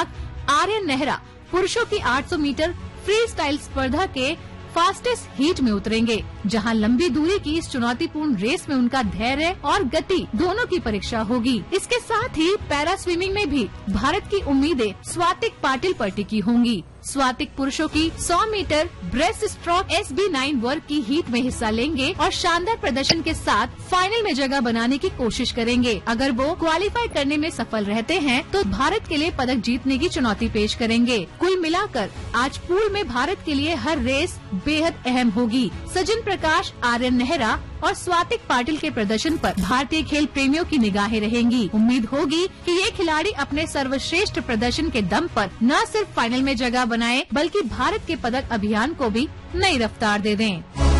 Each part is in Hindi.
दिमाग आर्यन नेहरा पुरुषों की 800 मीटर फ्री स्टाइल स्पर्धा के फास्टेस्ट हीट में उतरेंगे, जहां लंबी दूरी की इस चुनौतीपूर्ण रेस में उनका धैर्य और गति दोनों की परीक्षा होगी। इसके साथ ही पैरा स्विमिंग में भी भारत की उम्मीदें स्वातिक पाटिल पर टिकी होंगी। स्वातिक पुरुषों की 100 मीटर ब्रेस्ट स्ट्रोक SB9 वर्ग की हीट में हिस्सा लेंगे और शानदार प्रदर्शन के साथ फाइनल में जगह बनाने की कोशिश करेंगे। अगर वो क्वालिफाई करने में सफल रहते हैं तो भारत के लिए पदक जीतने की चुनौती पेश करेंगे। कुल मिलाकर आज पूल में भारत के लिए हर रेस बेहद अहम होगी। सचिन प्रकाश, आर्यन नेहरा और स्वातिक पाटिल के प्रदर्शन पर भारतीय खेल प्रेमियों की निगाहें रहेंगी। उम्मीद होगी कि ये खिलाड़ी अपने सर्वश्रेष्ठ प्रदर्शन के दम पर न सिर्फ फाइनल में जगह बनाए बल्कि भारत के पदक अभियान को भी नई रफ्तार दे दें।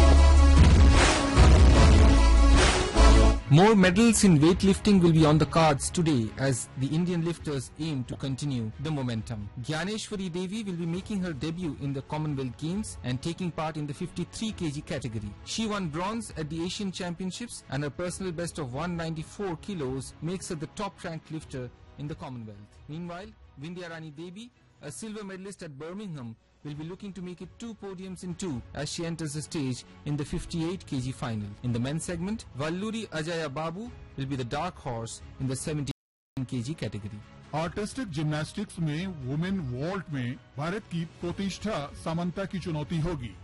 More medals in weightlifting will be on the cards today as the Indian lifters aim to continue the momentum. Gyaneshwari Devi will be making her debut in the Commonwealth Games and taking part in the 53 kg category. She won bronze at the Asian Championships and her personal best of 194 kilos makes her the top-ranked lifter in the Commonwealth. Meanwhile, Vindhya Rani Devi, a silver medalist at Birmingham, will be looking to make it 2 podiums in 2 as she enters the stage in the 58 kg final. In the men's segment, Valluri Ajaya Babu will be the dark horse in the 70 kg category. Artistic gymnastics में वुमेन वॉल्ट में भारत की प्रतिष्ठा सामंता की चुनौती होगी।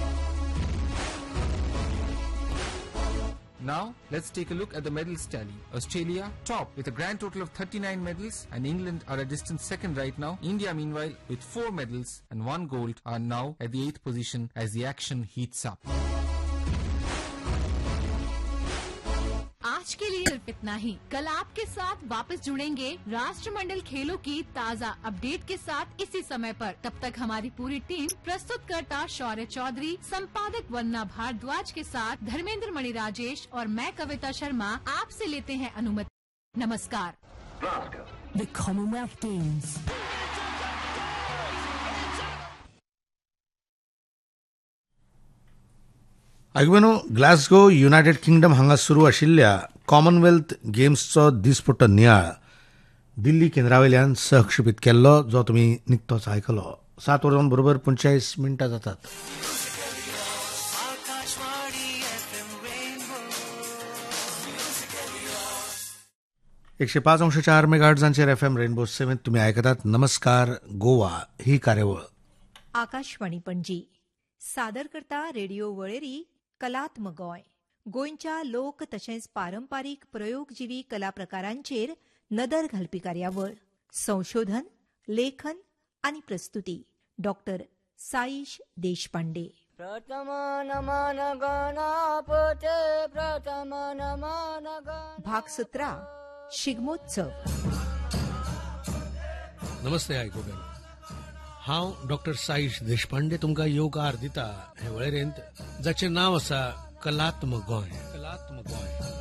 Now, let's take a look at the medals tally. Australia, top with a grand total of 39 medals, and England are a distant second right now. India, meanwhile, with 4 medals and 1 gold, are now at the 8th position as the action heats up. आज के लिए सिर्फ इतना ही। कल आपके साथ वापस जुड़ेंगे राष्ट्रमंडल खेलों की ताज़ा अपडेट के साथ इसी समय पर। तब तक हमारी पूरी टीम प्रस्तुतकर्ता शौर्य चौधरी, संपादक वंदना भारद्वाज के साथ धर्मेंद्र मणि राजेश और मैं कविता शर्मा आपसे लेते हैं अनुमति। नमस्कार। The Commonwealth Games. आयगुनो Glasgow United kingdom हांगा सुरू आशिल्ल्या कॉमनवेल्थ गेम्सचो दिसपट्टो नियाळ दिल्ली केंद्रावयल्यान सहक्षेपीत केल्लो, जो तुमी निकतोच आयकलो। 7:45 जातात। एकशे 5.4 मेगाहर्ट्झांचेर FM रेनबो 7 तुम्ही आयकतात। नमस्कार गोवा ही कार्यावळ आकाशवाणी पणजी सादर करता रेडिओ वळेरी कलात्मक गोंय। गोंयच्या लोक तशेंच पारंपारीक प्रयोगजिवी कला प्रकारांचेर नदर घालपी कार्यावळ। संशोधन, लेखन आनी प्रस्तुती डॉक्टर साईश देशपांडे। भाग 17 शिगमोत्सव। नमस्ते आयकोगण, हांव डॉक्टर साईश देशपांडे तुमकां येवकार दिता हे वळेरेंत, जाचें नांव आसा कलात्मक गोंय।